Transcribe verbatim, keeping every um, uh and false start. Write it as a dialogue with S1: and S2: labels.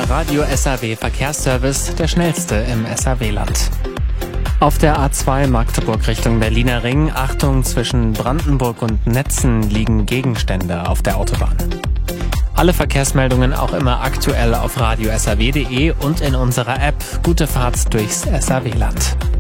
S1: der Radio S R W Verkehrsservice, der schnellste im S R W-Land. Auf der A zwei Magdeburg Richtung Berliner Ring, Achtung, zwischen Brandenburg und Netzen liegen Gegenstände auf der Autobahn. Alle Verkehrsmeldungen auch immer aktuell auf radio s r w punkt d e und in unserer App. Gute Fahrt durchs S R W-Land.